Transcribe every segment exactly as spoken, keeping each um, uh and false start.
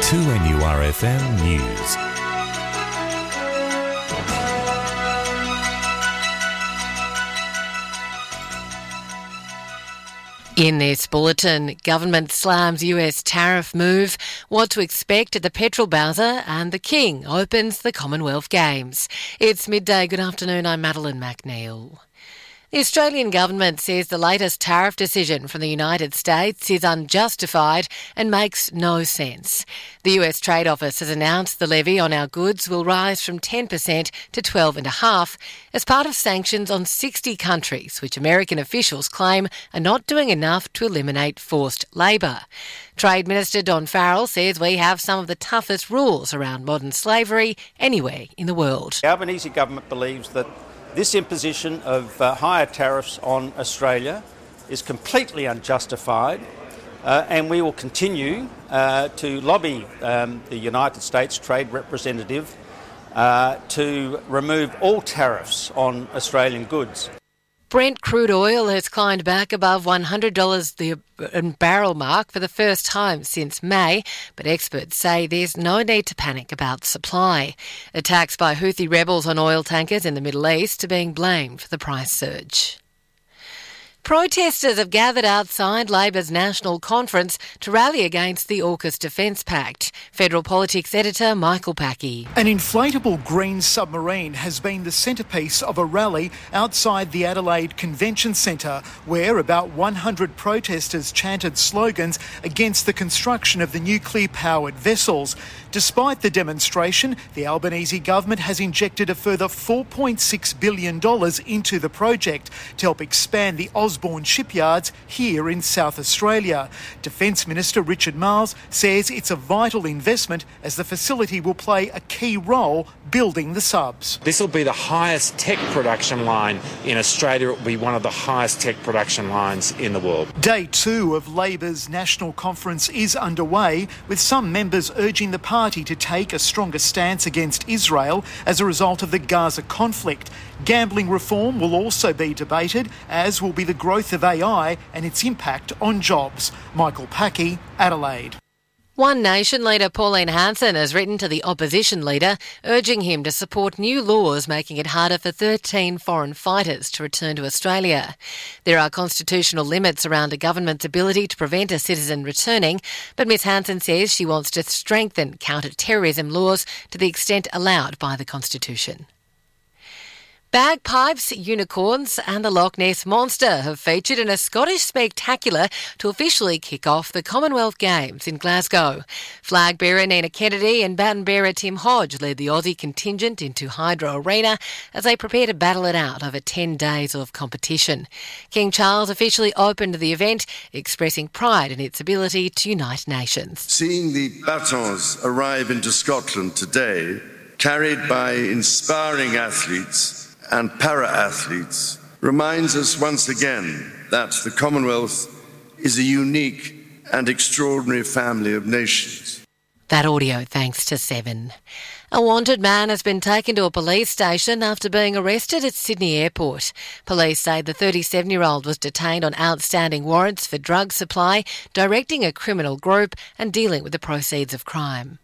two N U R F M News. In this bulletin, government slams U S tariff move, what to expect at the petrol bowser, and the King opens the Commonwealth Games. It's midday. Good afternoon, I'm Madeline McNeil. The Australian government says the latest tariff decision from the United States is unjustified and makes no sense. The U S Trade Office has announced the levy on our goods will rise from ten percent to twelve point five percent as part of sanctions on sixty countries, which American officials claim are not doing enough to eliminate forced labour. Trade Minister Don Farrell says we have some of the toughest rules around modern slavery anywhere in the world. The Albanese government believes that this imposition of uh, higher tariffs on Australia is completely unjustified, uh, and we will continue uh, to lobby um, the United States Trade Representative uh, to remove all tariffs on Australian goods. Brent crude oil has climbed back above one hundred dollars the barrel mark for the first time since May, but experts say there's no need to panic about supply. Attacks by Houthi rebels on oil tankers in the Middle East are being blamed for the price surge. Protesters have gathered outside Labor's National Conference to rally against the AUKUS Defence Pact. Federal Politics editor Michael Packey. An inflatable green submarine has been the centrepiece of a rally outside the Adelaide Convention Centre, where about one hundred protesters chanted slogans against the construction of the nuclear-powered vessels. Despite the demonstration, the Albanese government has injected a further four point six billion dollars into the project to help expand the Osborne shipyards here in South Australia. Defence Minister Richard Marles says it's a vital investment as the facility will play a key role building the subs. This will be the highest tech production line in Australia. It will be one of the highest tech production lines in the world. Day two of Labor's National Conference is underway, with some members urging the party to take a stronger stance against Israel as a result of the Gaza conflict. Gambling reform will also be debated, as will be the growth of A I and its impact on jobs. Michael Packey, Adelaide. One Nation leader Pauline Hanson has written to the opposition leader urging him to support new laws making it harder for thirteen foreign fighters to return to Australia. There are constitutional limits around a government's ability to prevent a citizen returning, but Miss Hanson says she wants to strengthen counter-terrorism laws to the extent allowed by the Constitution. Bagpipes, unicorns and the Loch Ness Monster have featured in a Scottish spectacular to officially kick off the Commonwealth Games in Glasgow. Flag bearer Nina Kennedy and baton bearer Tim Hodge led the Aussie contingent into Hydro Arena as they prepare to battle it out over ten days of competition. King Charles officially opened the event, expressing pride in its ability to unite nations. Seeing the batons arrive into Scotland today, carried by inspiring athletes and para-athletes, reminds us once again that the Commonwealth is a unique and extraordinary family of nations. That audio thanks to Seven. A wanted man has been taken to a police station after being arrested at Sydney Airport. Police say the thirty-seven-year-old was detained on outstanding warrants for drug supply, directing a criminal group and dealing with the proceeds of crime.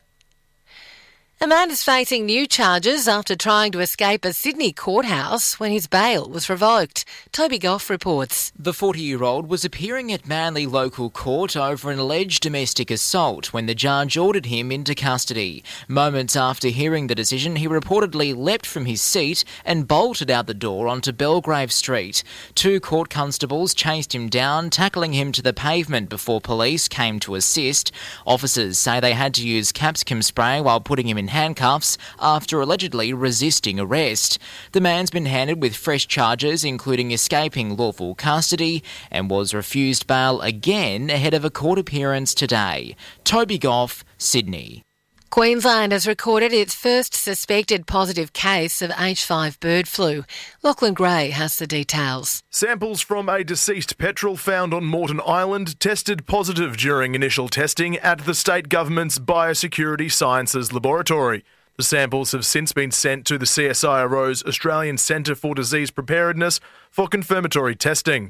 A man is facing new charges after trying to escape a Sydney courthouse when his bail was revoked. Toby Goff reports. The forty-year-old was appearing at Manly Local Court over an alleged domestic assault when the judge ordered him into custody. Moments after hearing the decision, he reportedly leapt from his seat and bolted out the door onto Belgrave Street. Two court constables chased him down, tackling him to the pavement before police came to assist. Officers say they had to use capsicum spray while putting him in handcuffs after allegedly resisting arrest. The man's been handed with fresh charges, including escaping lawful custody, and was refused bail again ahead of a court appearance today. Toby Goff, Sydney. Queensland has recorded its first suspected positive case of H five bird flu. Lachlan Gray has the details. Samples from a deceased petrel found on Moreton Island tested positive during initial testing at the state government's Biosecurity Sciences Laboratory. The samples have since been sent to the C S I R O's Australian Centre for Disease Preparedness for confirmatory testing.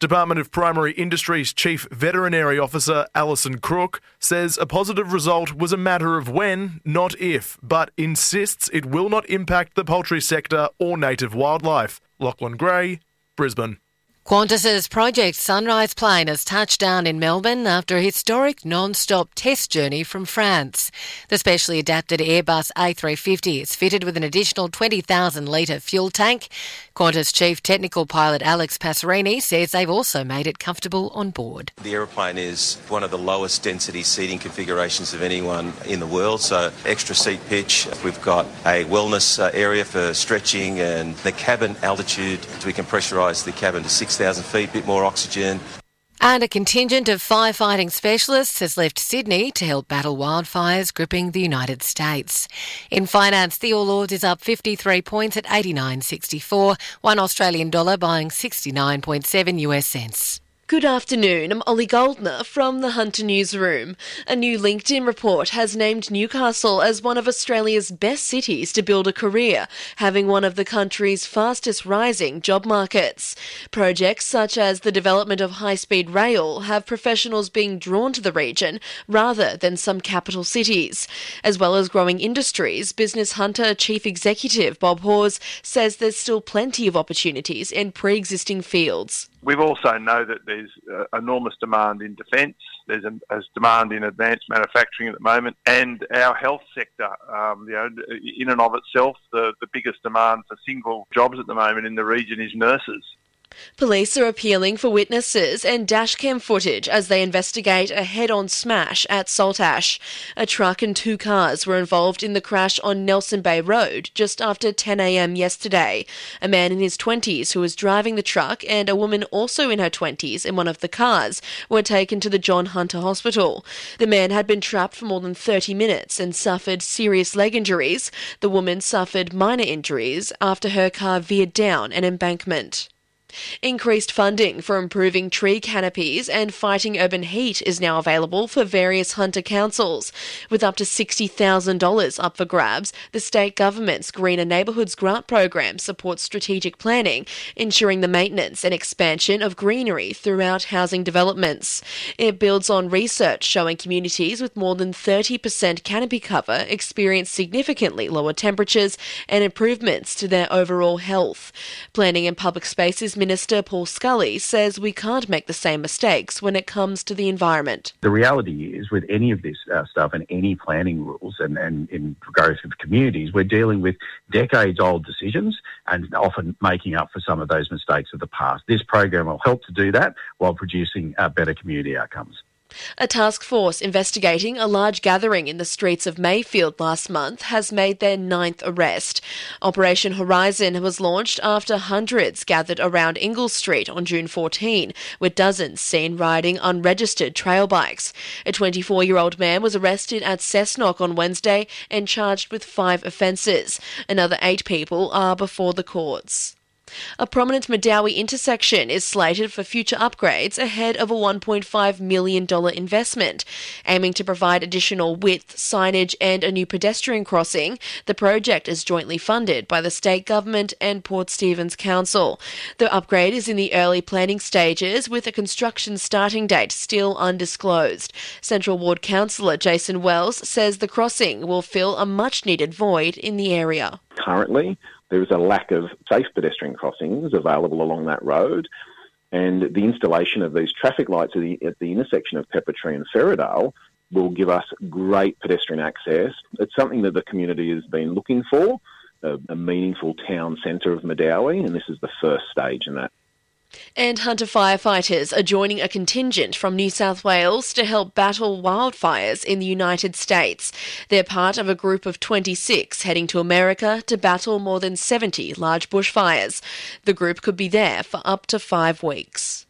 Department of Primary Industries Chief Veterinary Officer Alison Crook says a positive result was a matter of when, not if, but insists it will not impact the poultry sector or native wildlife. Lachlan Gray, Brisbane. Qantas's Project Sunrise plane has touched down in Melbourne after a historic non-stop test journey from France. The specially adapted Airbus A three fifty is fitted with an additional twenty thousand litre fuel tank. Qantas Chief Technical Pilot Alex Passerini says they've also made it comfortable on board. The aeroplane is one of the lowest density seating configurations of anyone in the world, so extra seat pitch. We've got a wellness area for stretching, and the cabin altitude, we can pressurise the cabin to six thousand feet, a bit more oxygen. And a contingent of firefighting specialists has left Sydney to help battle wildfires gripping the United States. In finance, the All Ords is up fifty-three points at eighty-nine sixty-four, one Australian dollar buying sixty-nine point seven US cents. Good afternoon, I'm Ollie Goldner from the Hunter Newsroom. A new LinkedIn report has named Newcastle as one of Australia's best cities to build a career, having one of the country's fastest rising job markets. Projects such as the development of high-speed rail have professionals being drawn to the region rather than some capital cities. As well as growing industries, Business Hunter Chief Executive Bob Hawes says there's still plenty of opportunities in pre-existing fields. We also know that there's uh, enormous demand in defence, there's, a, there's demand in advanced manufacturing at the moment, and our health sector, um, you know, in and of itself, the, the biggest demand for single jobs at the moment in the region is nurses. Police are appealing for witnesses and dashcam footage as they investigate a head-on smash at Saltash. A truck and two cars were involved in the crash on Nelson Bay Road just after ten a.m. yesterday. A man in his twenties who was driving the truck and a woman also in her twenties in one of the cars were taken to the John Hunter Hospital. The man had been trapped for more than thirty minutes and suffered serious leg injuries. The woman suffered minor injuries after her car veered down an embankment. Increased funding for improving tree canopies and fighting urban heat is now available for various Hunter councils. With up to sixty thousand dollars up for grabs, the state government's Greener Neighbourhoods grant program supports strategic planning, ensuring the maintenance and expansion of greenery throughout housing developments. It builds on research showing communities with more than thirty percent canopy cover experience significantly lower temperatures and improvements to their overall health. Planning and Public Spaces Minister Paul Scully says we can't make the same mistakes when it comes to the environment. The reality is with any of this uh, stuff and any planning rules and, and in regards to communities, we're dealing with decades-old decisions and often making up for some of those mistakes of the past. This program will help to do that while producing uh, better community outcomes. A task force investigating a large gathering in the streets of Mayfield last month has made their ninth arrest. Operation Horizon was launched after hundreds gathered around Ingalls Street on June fourteenth, with dozens seen riding unregistered trail bikes. A twenty-four-year-old man was arrested at Cessnock on Wednesday and charged with five offences. Another eight people are before the courts. A prominent Medowie intersection is slated for future upgrades ahead of a one point five million dollars investment. Aiming to provide additional width, signage and a new pedestrian crossing, the project is jointly funded by the state government and Port Stephens Council. The upgrade is in the early planning stages, with a construction starting date still undisclosed. Central Ward Councillor Jason Wells says the crossing will fill a much-needed void in the area. Currently, there is a lack of safe pedestrian crossings available along that road, and the installation of these traffic lights at the, at the intersection of Pepper Tree and Ferradale will give us great pedestrian access. It's something that the community has been looking for, a, a meaningful town centre of Medowie, and this is the first stage in that. And Hunter firefighters are joining a contingent from New South Wales to help battle wildfires in the United States. They're part of a group of twenty-six heading to America to battle more than seventy large bushfires. The group could be there for up to five weeks.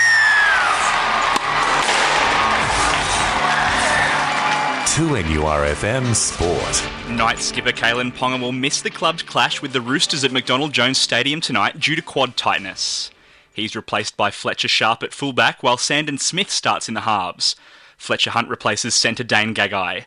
two N U R F M Sport. Night skipper Kalen Ponga will miss the club's clash with the Roosters at McDonald Jones Stadium tonight due to quad tightness. He's replaced by Fletcher Sharp at fullback, while Sandon Smith starts in the halves. Fletcher Hunt replaces centre Dane Gagai.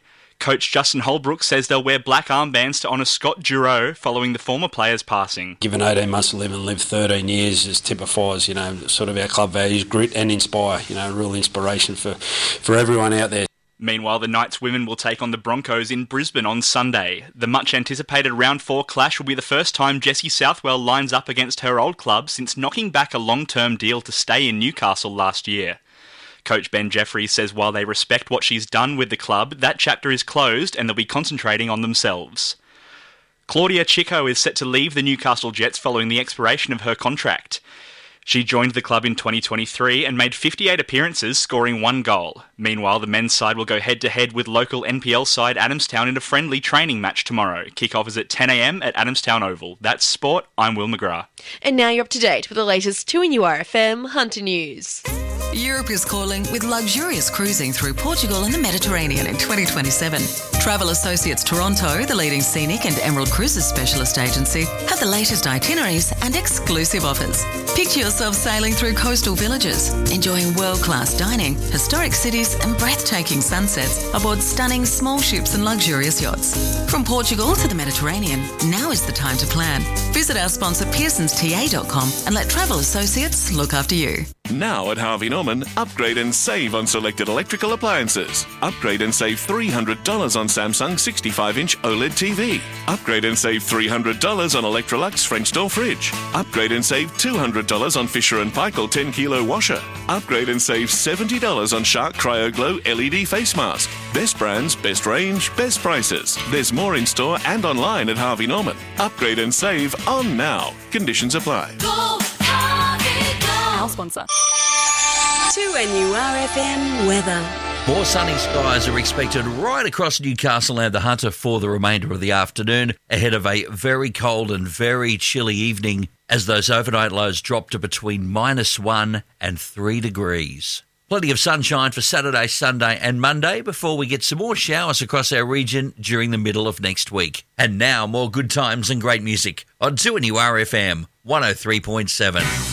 Coach Justin Holbrook says they'll wear black armbands to honour Scott Giroux following the former player's passing. Given eighteen months to live and live thirteen years, just typifies, you know, sort of our club values, grit and inspire, you know, real inspiration for, for everyone out there. Meanwhile, the Knights women will take on the Broncos in Brisbane on Sunday. The much-anticipated Round four clash will be the first time Jessie Southwell lines up against her old club since knocking back a long-term deal to stay in Newcastle last year. Coach Ben Jeffries says while they respect what she's done with the club, that chapter is closed and they'll be concentrating on themselves. Claudia Chico is set to leave the Newcastle Jets following the expiration of her contract. She joined the club in twenty twenty-three and made fifty-eight appearances, scoring one goal. Meanwhile, the men's side will go head-to-head with local N P L side Adamstown in a friendly training match tomorrow. Kick-off is at ten a m at Adamstown Oval. That's sport. I'm Will McGrath. And now you're up to date with the latest two N U R F M Hunter News. Europe is calling with luxurious cruising through Portugal and the Mediterranean in twenty twenty-seven. Travel Associates Toronto, the leading scenic and Emerald Cruises specialist agency, have the latest itineraries and exclusive offers. Picture yourself sailing through coastal villages, enjoying world-class dining, historic cities and breathtaking sunsets aboard stunning small ships and luxurious yachts. From Portugal to the Mediterranean, now is the time to plan. Visit our sponsor pearsons t a dot com and let Travel Associates look after you. Now at Harvey Norman, upgrade and save on selected electrical appliances. Upgrade and save three hundred dollars on Samsung sixty-five inch OLED T V. Upgrade and save three hundred dollars on Electrolux French door fridge. Upgrade and save two hundred dollars on Fisher and Paykel ten kilo washer. Upgrade and save seventy dollars on Shark Cryo Glow L E D face mask. Best brands, best range, best prices. There's more in store and online at Harvey Norman. Upgrade and save on now. Conditions apply. Go, Harvey, go. Our sponsor. two N U R F M weather. More sunny skies are expected right across Newcastle and the Hunter for the remainder of the afternoon, ahead of a very cold and very chilly evening as those overnight lows drop to between minus one and three degrees. Plenty of sunshine for Saturday, Sunday and Monday before we get some more showers across our region during the middle of next week. And now more good times and great music on two N U R F M one oh three point seven.